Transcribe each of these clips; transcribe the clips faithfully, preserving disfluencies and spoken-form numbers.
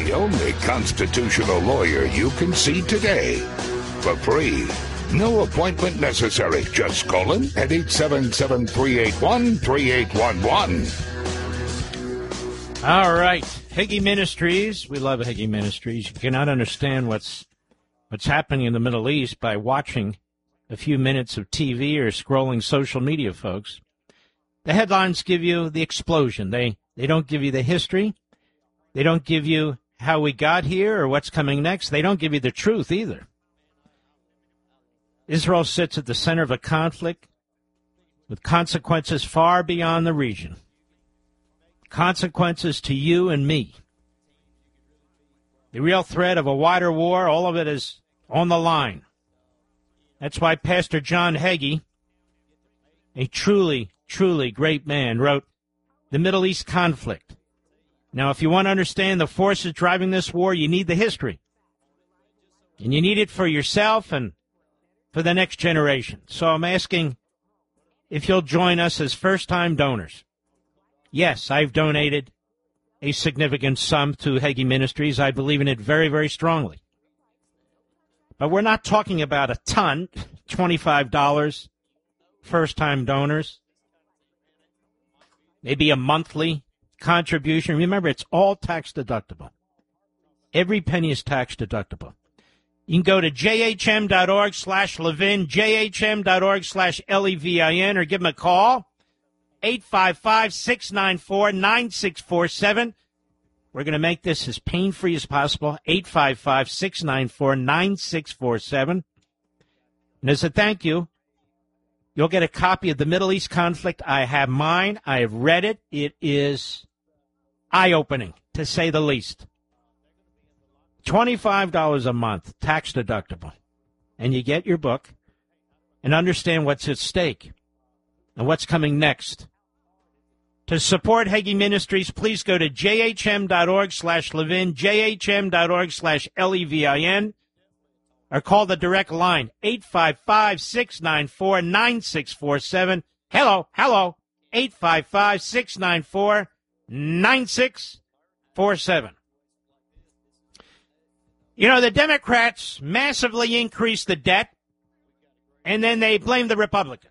the only constitutional lawyer you can see today. For free. No appointment necessary. Just call him at eight seven seven, three eight one, three eight one one. All right. Hagee Ministries. We love Hagee Ministries. You cannot understand what's what's happening in the Middle East by watching a few minutes of T V or scrolling social media, folks. The headlines give you the explosion. They they don't give you the history. They don't give you how we got here or what's coming next. They don't give you the truth either. Israel sits at the center of a conflict with consequences far beyond the region. Consequences to you and me. The real threat of a wider war, all of it is on the line. That's why Pastor John Hagee, a truly, truly great man, wrote The Middle East Conflict. Now, if you want to understand the forces driving this war, you need the history. And you need it for yourself and for the next generation. So I'm asking if you'll join us as first-time donors. Yes, I've donated a significant sum to Hagee Ministries. I believe in it very, very strongly. But we're not talking about a ton, twenty-five dollars, first-time donors. Maybe a monthly contribution. Remember, it's all tax-deductible. Every penny is tax-deductible. You can go to jhm.org slash Levin, jhm.org slash L-E-V-I-N, or give them a call, eight five five, six nine four, nine six four seven. We're going to make this as pain-free as possible, eight five five, six nine four, nine six four seven. And as a thank you, you'll get a copy of The Middle East Conflict. I have mine. I have read it. It is eye-opening, to say the least. twenty-five dollars a month, tax-deductible. And you get your book and understand what's at stake and what's coming next. To support Hagee Ministries, please go to jhm.org slash Levin, jhm.org slash L-E-V-I-N, or call the direct line, eight five five, six nine four, nine six four seven. Hello, hello, eight five five, six nine four, nine six four seven. You know, the Democrats massively increased the debt, and then they blamed the Republicans.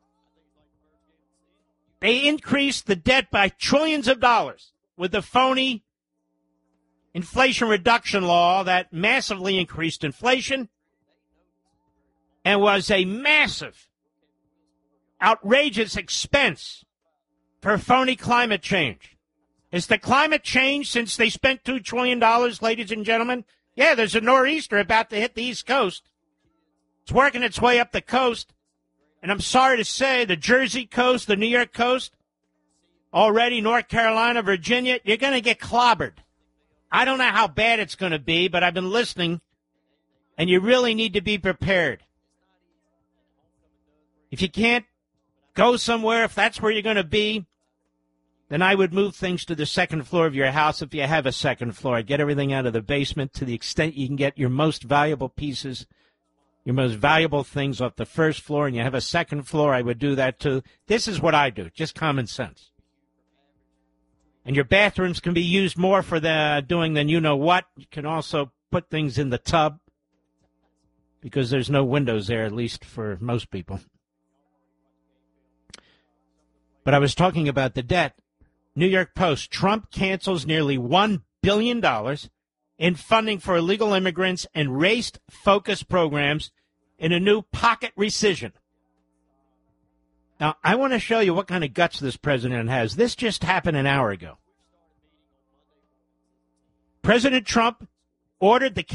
They increased the debt by trillions of dollars with the phony Inflation Reduction Law that massively increased inflation and was a massive, outrageous expense for phony climate change. Has the climate changed since they spent two trillion dollars, ladies and gentlemen? Yeah, there's a nor'easter about to hit the East Coast. It's working its way up the coast. And I'm sorry to say, the Jersey coast, the New York coast, already North Carolina, Virginia, you're going to get clobbered. I don't know how bad it's going to be, but I've been listening, and you really need to be prepared. If you can't go somewhere, if that's where you're going to be, then I would move things to the second floor of your house if you have a second floor. I'd get everything out of the basement to the extent you can get your most valuable pieces, your most valuable things off the first floor, and you have a second floor, I would do that too. This is what I do, just common sense. And your bathrooms can be used more for the doing than you know what. You can also put things in the tub because there's no windows there, at least for most people. But I was talking about the debt. New York Post, Trump cancels nearly one billion dollars in funding for illegal immigrants and race-focused programs in a new pocket rescission. Now, I want to show you what kind of guts this president has. This just happened an hour ago. President Trump ordered the